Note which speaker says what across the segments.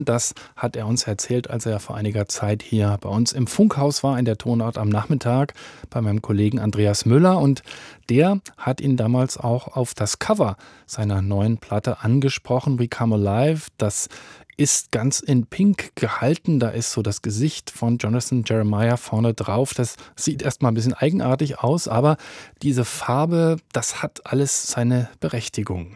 Speaker 1: Das hat er uns erzählt, als er vor einiger Zeit hier bei uns im Funkhaus war, in der Tonart am Nachmittag, bei meinem Kollegen Andreas Müller. Und der hat ihn damals auch auf das Cover seiner neuen Platte angesprochen, We Come Alive. Das ist ganz in Pink gehalten. Da ist so das Gesicht von Jonathan Jeremiah vorne drauf. Das sieht erstmal ein bisschen eigenartig aus, aber diese Farbe, das hat alles seine Berechtigung.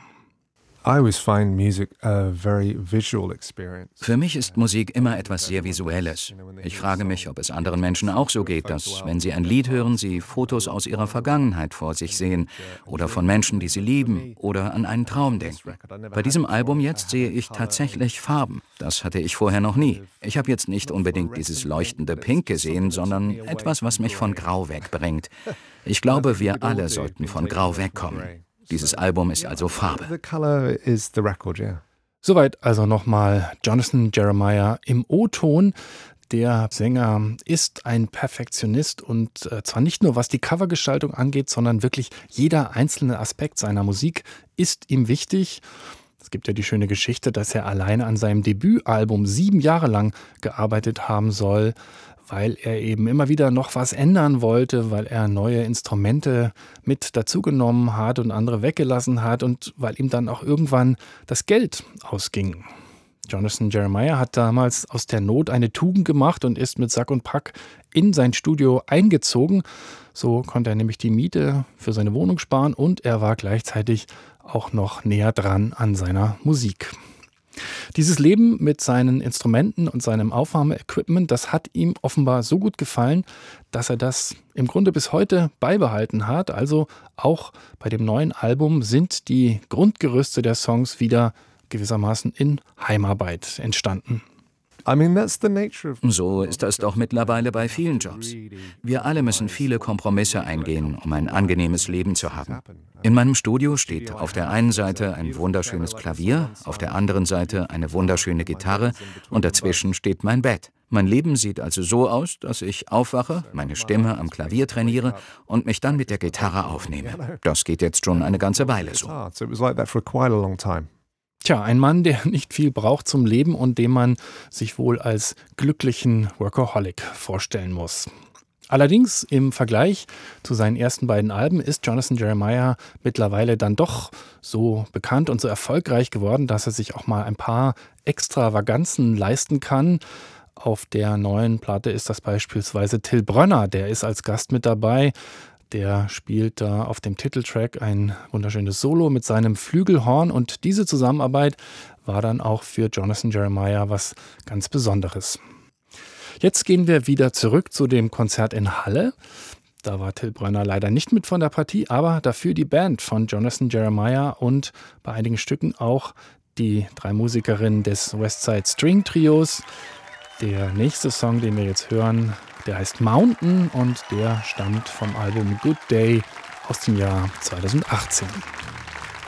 Speaker 2: Für mich ist Musik immer etwas sehr Visuelles. Ich frage mich, ob es anderen Menschen auch so geht, dass, wenn sie ein Lied hören, sie Fotos aus ihrer Vergangenheit vor sich sehen oder von Menschen, die sie lieben oder an einen Traum denken. Bei diesem Album jetzt sehe ich tatsächlich Farben. Das hatte ich vorher noch nie. Ich habe jetzt nicht unbedingt dieses leuchtende Pink gesehen, sondern etwas, was mich von Grau wegbringt. Ich glaube, wir alle sollten von Grau wegkommen. Dieses Album ist also Farbe.
Speaker 1: Soweit also nochmal Jonathan Jeremiah im O-Ton. Der Sänger ist ein Perfektionist und zwar nicht nur was die Covergestaltung angeht, sondern wirklich jeder einzelne Aspekt seiner Musik ist ihm wichtig. Es gibt ja die schöne Geschichte, dass er alleine an seinem Debütalbum 7 Jahre lang gearbeitet haben soll, weil er eben immer wieder noch was ändern wollte, weil er neue Instrumente mit dazugenommen hat und andere weggelassen hat und weil ihm dann auch irgendwann das Geld ausging. Jonathan Jeremiah hat damals aus der Not eine Tugend gemacht und ist mit Sack und Pack in sein Studio eingezogen. So konnte er nämlich die Miete für seine Wohnung sparen und er war gleichzeitig auch noch näher dran an seiner Musik. Dieses Leben mit seinen Instrumenten und seinem Aufnahmeequipment, das hat ihm offenbar so gut gefallen, dass er das im Grunde bis heute beibehalten hat. Also auch bei dem neuen Album sind die Grundgerüste der Songs wieder gewissermaßen in Heimarbeit entstanden.
Speaker 2: So ist das doch mittlerweile bei vielen Jobs. Wir alle müssen viele Kompromisse eingehen, um ein angenehmes Leben zu haben. In meinem Studio steht auf der einen Seite ein wunderschönes Klavier, auf der anderen Seite eine wunderschöne Gitarre und dazwischen steht mein Bett. Mein Leben sieht also so aus, dass ich aufwache, meine Stimme am Klavier trainiere und mich dann mit der Gitarre aufnehme. Das geht jetzt schon eine ganze Weile so.
Speaker 1: Tja, ein Mann, der nicht viel braucht zum Leben und den man sich wohl als glücklichen Workaholic vorstellen muss. Allerdings im Vergleich zu seinen ersten beiden Alben ist Jonathan Jeremiah mittlerweile dann doch so bekannt und so erfolgreich geworden, dass er sich auch mal ein paar Extravaganzen leisten kann. Auf der neuen Platte ist das beispielsweise Till Brönner, der ist als Gast mit dabei. Der spielt da auf dem Titeltrack ein wunderschönes Solo mit seinem Flügelhorn und diese Zusammenarbeit war dann auch für Jonathan Jeremiah was ganz Besonderes. Jetzt gehen wir wieder zurück zu dem Konzert in Halle. Da war Till Brönner leider nicht mit von der Partie, aber dafür die Band von Jonathan Jeremiah und bei einigen Stücken auch die 3 Musikerinnen des Westside String Trios. Der nächste Song, den wir jetzt hören, der heißt Mountain und der stammt vom Album Good Day aus dem Jahr 2018.